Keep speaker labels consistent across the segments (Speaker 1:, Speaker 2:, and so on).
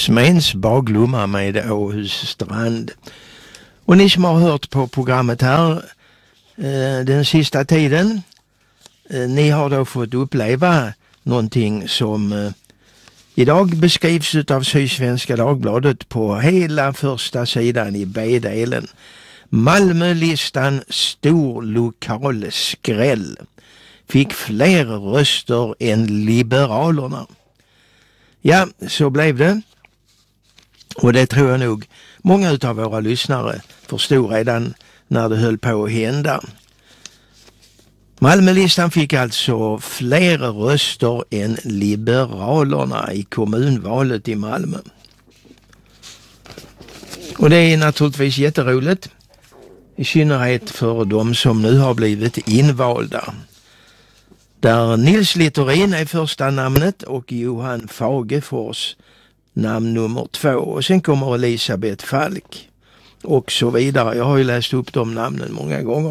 Speaker 1: Smens baglumma med Åhus strand. Och ni som har hört på programmet här den sista tiden, ni har då fått uppleva någonting som idag beskrivs av Sydsvenska Dagbladet på hela första sidan i B-delen. Malmölistan stor lokal skräll. Fick fler röster än Liberalerna. Ja, så blev det. Och det tror jag nog många av våra lyssnare förstod redan när det höll på att hända. Malmölistan fick alltså fler röster än Liberalerna i kommunvalet i Malmö. Och det är naturligtvis jätteroligt. I synnerhet för de som nu har blivit invalda. Där Nils Littorin är första namnet och Johan Fagefors namn nummer 2. Och sen kommer Elisabeth Falk och så vidare. Jag har ju läst upp de namnen många gånger.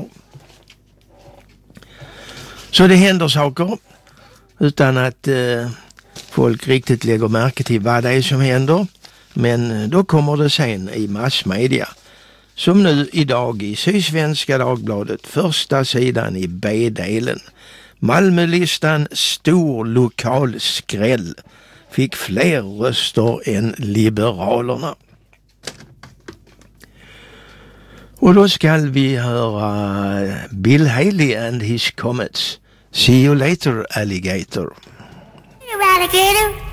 Speaker 1: Så det händer saker utan att folk riktigt lägger märke till vad det är som händer. Men då kommer det sen i massmedia. Som nu idag i Sydsvenska Dagbladet, första sidan i B-delen. Malmölistan stor lokal skräll. Fick fler röster än Liberalerna. Och då ska vi höra Bill Haley and his Comets. See you later, alligator.
Speaker 2: Alligator.